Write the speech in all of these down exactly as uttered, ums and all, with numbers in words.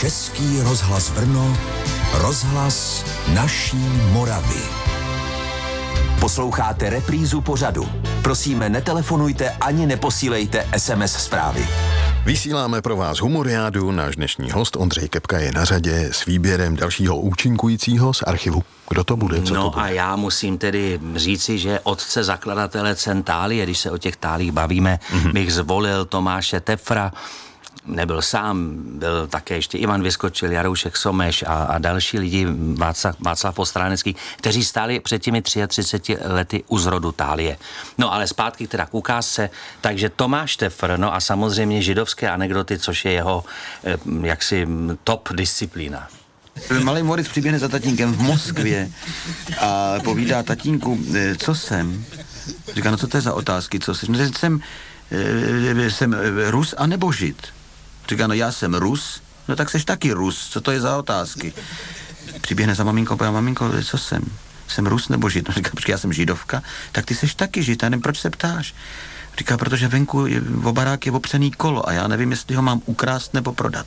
Český rozhlas Brno, rozhlas naší Moravy. Posloucháte reprízu pořadu. Prosíme, netelefonujte ani neposílejte es em es zprávy. Vysíláme pro vás Humoriádu. Náš dnešní host Ondřej Kepka je na řadě s výběrem dalšího účinkujícího z archivu. Kdo to bude? Co no to bude? A já musím tedy říci, že otce zakladatele Centálie, když se o těch tálích bavíme, mm-hmm. bych zvolil Tomáše Tepfra. Nebyl sám, byl také ještě Ivan Vyskočil, Jaroušek Someš a, a další lidi, Václav, Václav Postránecký, kteří stáli před těmi třiceti třemi lety u zrodu tálie. No ale zpátky teda k ukázce, takže Tomáš Tepfr, no a samozřejmě židovské anekdoty, což je jeho eh, jaksi top disciplína. Malý Moritz přiběhne za tatínkem v Moskvě a povídá tatínku, co jsem? Říká, no co to je za otázky, co jsi? No, jsem, jsem Rus anebo Žid? Říká, no já jsem Rus, no tak seš taky Rus, co to je za otázky? Přiběhne za maminkou, povedá, maminko, co jsem? Jsem Rus nebo Žid? No říká, počkej, já jsem Židovka, tak ty seš taky Žid, já nevím, proč se ptáš? Říká, protože venku je, v barák je opřený kolo a já nevím, jestli ho mám ukrást nebo prodat.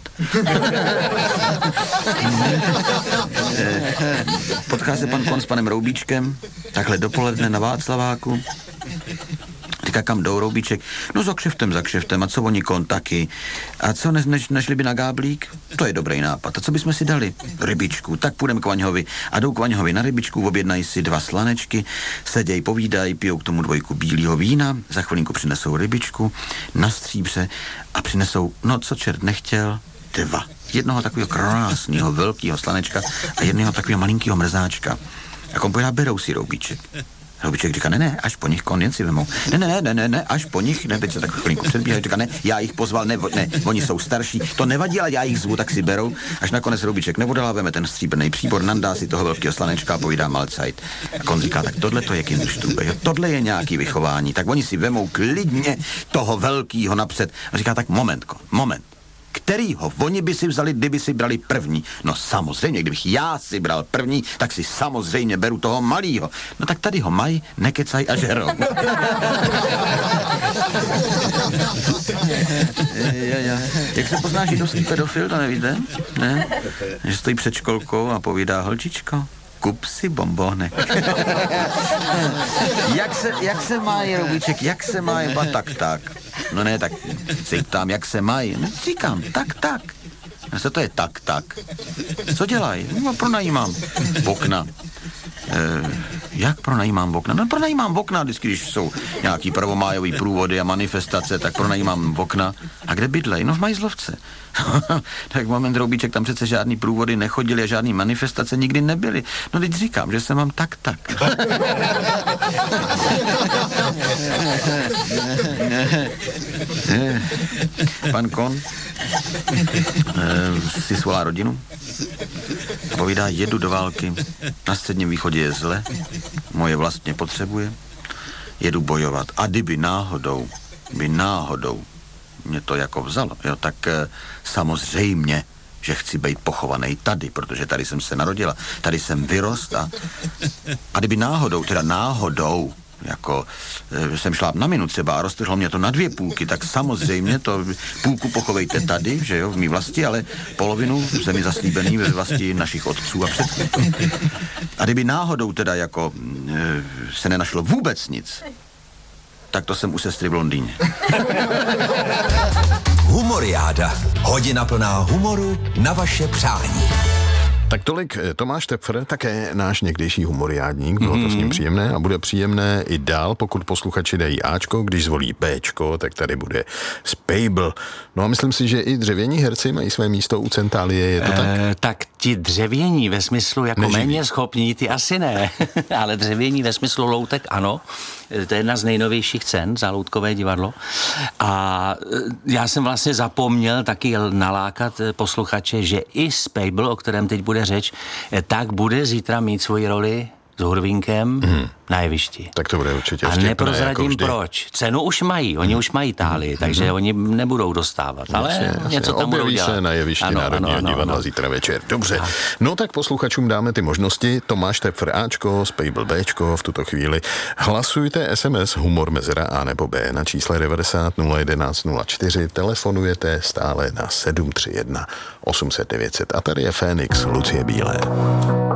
Potká se pan Kon s panem Roubíčkem, takhle dopoledne na Václaváku. Říká, kam jdou, Roubíček? No za kšeftem, za kšeftem. A co oni, Kon, taky? A co, ne, ne, nešli by na Gáblík? To je dobrý nápad. A co bychom si dali? Rybičku. Tak půjdeme k Vaňhovi. A jdou k Vaňhovi na rybičku, objednají si dva slanečky, seděj, povídají, pijou k tomu dvojku bílého vína, za chvilinku přinesou rybičku na stříbře a přinesou, no co čert nechtěl, dva. Jednoho takového krásného, velkého slanečka a jednoho takového malinkého mrzáčka. A Kon povedá, berou si, Roubíček. Roubíček říká, ne, ne, až po nich, Kon, jen si vemou. Ne, ne, ne, ne, ne, až po nich, ne, teď se tak chvilinku předbíhají, říká, ne, já jich pozval, ne, ne, oni jsou starší, to nevadí, ale já jich zvu, tak si berou, až nakonec Roubíček nebudala, veme ten stříbrný příbor, nandá si toho velkého slanečka a povídá Malcajt. A Kon říká, tak tohle to je Kinderstube, tohle je nějaký vychování, tak oni si vemou klidně toho velkého napřed. A říká, tak moment, Kon, moment. Kterýho oni by si vzali, kdyby si brali první? No samozřejmě, kdybych já si bral první, tak si samozřejmě beru toho malýho. No tak tady ho mají, nekecaj a žerou. Jak se pozná židovský pedofil, to nevíte? Ne? Že stojí před školkou a povídá, holčičko, kup si bombonek. jak, se, jak se mají, Roubíček, jak se mají? Ba tak, tak. No ne, tak si ptám, jak se mají. No, říkám, tak, tak. No co to je tak, tak? Co dělají? No pronajímám okna. E, jak pronajímám okna? No pronajímám okna, vždycky, když jsou nějaký prvomájový průvody a manifestace, tak pronajímám okna. A kde bydlej? No v Majzlovce. Tak moment, Roubíček, tam přece žádný průvody nechodily a žádný manifestace nikdy nebyly. No teď říkám, že se mám tak, tak. Pan Kon e, si svolá rodinu a povídá, jedu do války, na Středním východě je zle, moje vlastně potřebuje, jedu bojovat. A kdyby náhodou, by náhodou mě to jako vzalo, jo, tak e, samozřejmě, že chci být pochovaný tady, protože tady jsem se narodila, tady jsem vyrost a, a kdyby náhodou, teda náhodou, jako e, jsem šla na minu třeba a roztrhlo mě to na dvě půlky, tak samozřejmě to půlku pochovejte tady, že jo, v mý vlasti, ale polovinu zemi zaslíbený ve vlasti našich otců a předků. A kdyby náhodou teda jako e, se nenašlo vůbec nic, tak to jsem u sestry v Londýně. Humoriáda. Hodina plná humoru na vaše přání. Tak tolik Tomáš Tepfr, také náš někdejší humoriádník, bylo to s ním příjemné a bude příjemné i dál, pokud posluchači dají Ačko, když zvolí Bčko, tak tady bude Spejbl. No a myslím si, že i dřevění herci mají své místo u Centálie, je to tak? E, tak ti dřevění ve smyslu jako Neživí. Méně schopní, ty asi ne, ale dřevění ve smyslu loutek ano, to je jedna z nejnovějších cen za loutkové divadlo a já jsem vlastně zapomněl taky nalákat posluchače, že i Spejbl, o kterém teď bude řeč, tak bude zítra mít svoji roli s Hurvínkem hmm. na jevišti. Tak to bude určitě A vtipné, neprozradím jako proč. Cenu už mají, oni už mají Itálii, hmm. takže hmm. oni nebudou dostávat. Ale jasně, jasně. něco tam budou objeví dělat. se na jevišti ano, Národního ano, divadla ano. zítra večer. Dobře. No tak posluchačům dáme ty možnosti. Tomáš Tepfr Ačko, Spejbl Bčko v tuto chvíli. Hlasujte es em es humor mezera A nebo B na čísle devadesát nula jedenáct nula čtyři. Telefonujete stále na sedm tři jedna osm set devět set. A tady je Fénix Lucie Bílé.